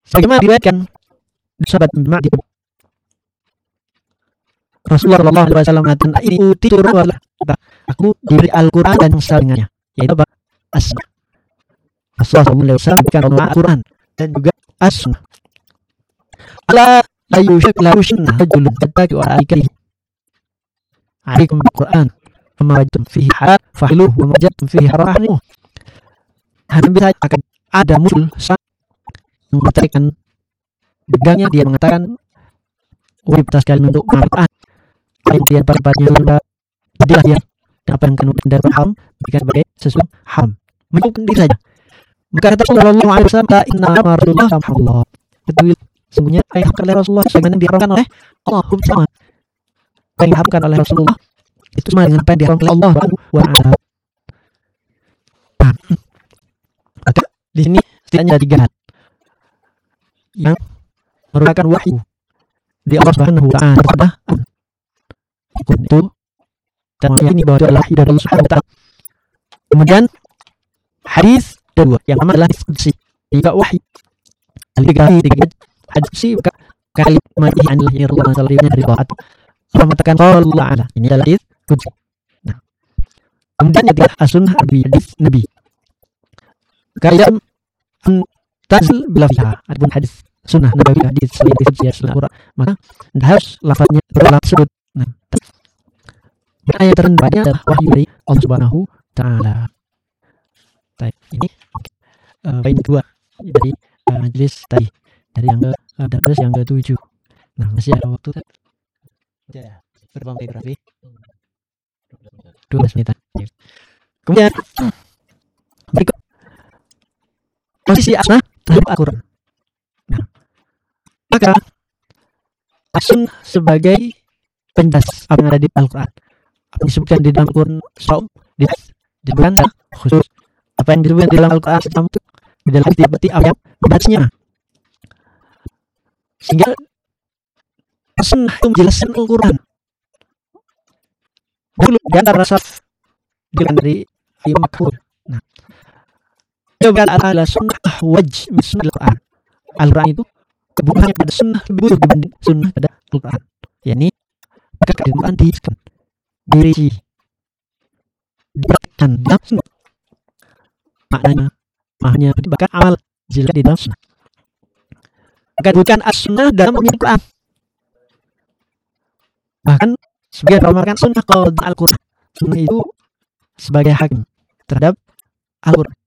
Sebagaimana diriwayatkan sahabat Ma'di, Rasulullah SAW mengatakan, ini utitu rawala, aku diberi Al-Quran dan yang selingannya, yaitu apa? As-sunnah. Rasulullah SAW memberikan Al-Quran dan juga as-sunnah. Ala la yushakna rajulun tattabi'u aikatihi alaikum bil-Quran fama wajadtum fihi halal fahiluhu wa wajadtum fihi haramu. Hampir saja akan ada muncul yang menceritakan degangnya, dia mengatakan wajib atas kalian untuk Al-Quran, kemudian pada jadilah dia apa yang kena dari haram jika sebagai sesuatu haram, menyebutkan diri saja. Maka kata Rasulullah SAW, inna Rasulullah Allah, betul, sungguhnya ayat oleh Rasulullah sebagaimana yang diharamkan oleh Allah, sama apa yang diharamkan oleh Rasulullah itu sama dengan apa yang diharamkan oleh Allah wa ta'ala. Maka di sini setidaknya ada 3 hal yang merupakan wahyu di Allah Subhanahu wa ta'ala kepada itu, dan ini bahwa itu adalah wahyu dari Allah Subhanahu wa ta'ala. Kemudian hadis kedua yang pertama adalah diskusi, juga wahyu. Tiga hadis qudsi, maka kalimat ini adalah yang Allah Subhanahu dari Allah Allah mengatakan Allah Ta'ala, ini adalah hadis qudsi. Nah, kemudian yang ketiga as-sunnah hadis Nabi, kayak tanzil bila fiha, adapun hadis sunnah Nabawi, hadis sunnah Al-Quran, maka harus lafaznya berlafaz tersebut. Nah, karena yang terendahnya adalah wahyu dari Allah Subhanahu Ta'ala. Baik, ini poin kedua dari majelis tadi, dari yang terus yang ke-7. Nah, masih ada waktu kan? Ya, berapa menit berarti? 12 menit. Kemudian berikut posisi as-sunnah terhadap Al-Quran. Nah, maka as-sunnah sebagai penjelas apa yang ada di Al-Quran, apa yang disebutkan di dalam Al-Quran disebutkan khusus, apa yang disebutkan di dalam Al-Quran itu di dalam seperti apa yang dibahasnya, sehingga as-sunnah itu menjelaskan Al-Quran. Dulu di antara salaf dari Imam Makhul, nah, coba adalah sunnah wajh min sunnah Al-Quran. Al-Quran itu kebutuhannya pada sunnah lebih butuh dibanding sunnah pada Al-Quran. Yani maka Al-Quran dirinci, diberikan dalam sunnah. Maknanya bahkan amal jika di dalam sunnah. Maka bukan as-sunnah dalam Al-Quran. Bahkan sebagian orang mengatakan sunnah kalau Al-Quran, sunnah itu sebagai hakim terhadap Al-Quran.